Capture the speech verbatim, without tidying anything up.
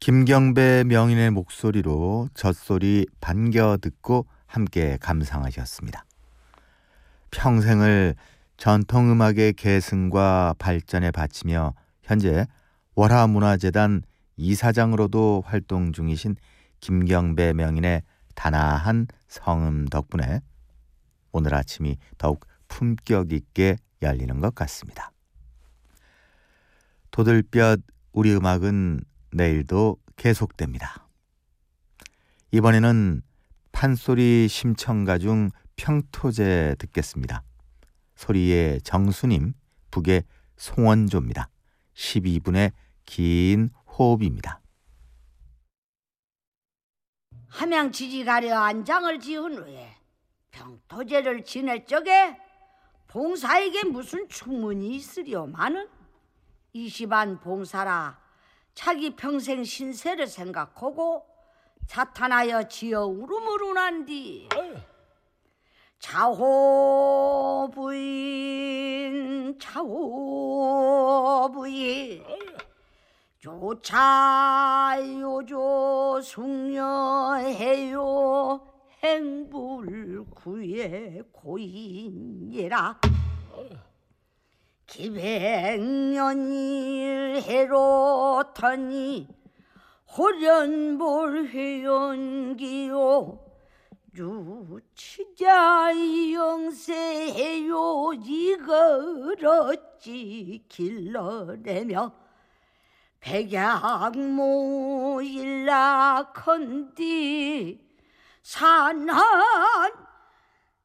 김경배 명인의 목소리로 젖소리 반겨 듣고 함께 감상하셨습니다. 평생을 전통음악의 계승과 발전에 바치며 현재 월화문화재단 이사장으로도 활동 중이신 김경배 명인의 단아한 성음 덕분에 오늘 아침이 더욱 품격 있게 열리는 것 같습니다. 도들볕 우리 음악은 내일도 계속됩니다. 이번에는 판소리 심청가 중 평토제 듣겠습니다. 소리의 정수님, 북의 송원조입니다. 십이 분의 긴 호흡입니다. 함양 지지가려 안장을 지은 후에 평토제를 지낼 적에 봉사에게 무슨 충문이 있으려마는 이십안 봉사라 자기 평생 신세를 생각하고 자탄하여 지어 울음을 운한디 자호 부인 자호 부인 조차 요조 숙녀해요 행불 구해 고인이라 기백년일 해로터니 호련볼 회연기요 유치자 영세해요 이걸 어찌 길러내며 백약모 일락헌디 산한